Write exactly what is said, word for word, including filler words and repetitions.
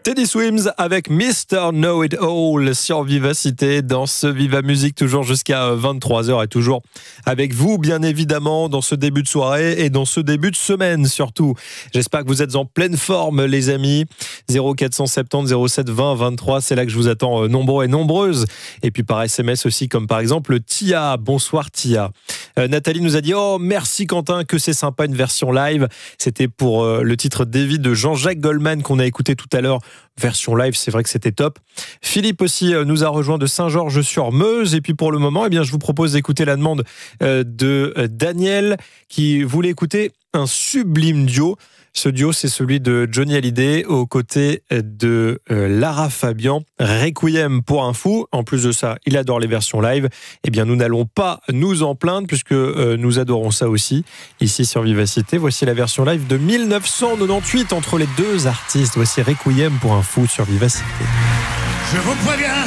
Teddy Swims avec mister Know It All sur Vivacité dans ce Viva Musique, toujours jusqu'à vingt-trois heures et toujours avec vous bien évidemment dans ce début de soirée et dans ce début de semaine surtout. J'espère que vous êtes en pleine forme les amis. zéro quatre cent soixante-dix zéro sept vingt vingt-trois, c'est là que je vous attends nombreux et nombreuses. Et puis par S M S aussi, comme par exemple Tia. Bonsoir Tia. Euh, Nathalie nous a dit « Oh merci Quentin, que c'est sympa une version live ». C'était pour euh, le titre Davy de Jean-Jacques Goldman qu'on a écouté tout à l'heure. Version live, c'est vrai que c'était top. Philippe aussi euh, nous a rejoint de Saint-Georges-sur-Meuse. Et puis pour le moment, eh bien, je vous propose d'écouter la demande euh, de euh, Daniel qui voulait écouter un sublime duo. Ce duo, c'est celui de Johnny Hallyday aux côtés de euh, Lara Fabian. Requiem pour un fou. En plus de ça, il adore les versions live. Eh bien, nous n'allons pas nous en plaindre puisque euh, nous adorons ça aussi. Ici sur Vivacité, voici la version live de dix-neuf cent quatre-vingt-dix-huit entre les deux artistes. Voici Requiem pour un fou sur Vivacité. Je vous préviens,